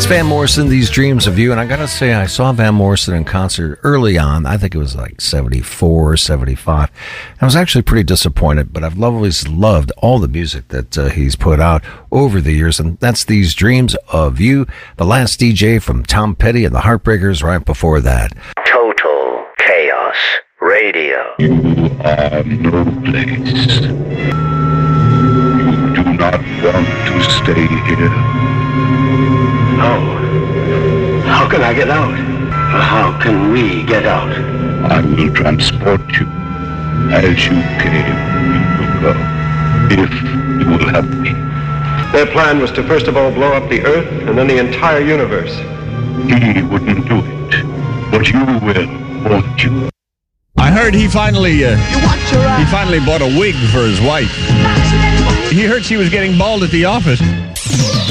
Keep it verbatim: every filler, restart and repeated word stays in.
Van Morrison, These Dreams of You. And I got to say, I saw Van Morrison in concert early on. I think it was like seventy-four, seventy-five. I was actually pretty disappointed, but I've always loved all the music that uh, he's put out over the years. And that's These Dreams of You. The Last D J from Tom Petty and the Heartbreakers right before that. Total Chaos Radio. You are no place. You do not want to stay here. No. How can I get out? How can we get out? I will transport you. As you came, you will go. If you will help me. Their plan was to first of all blow up the Earth and then the entire universe. He wouldn't do it. But you will, won't you? I heard he finally uh, he finally bought a wig for his wife. He heard she was getting bald at the office.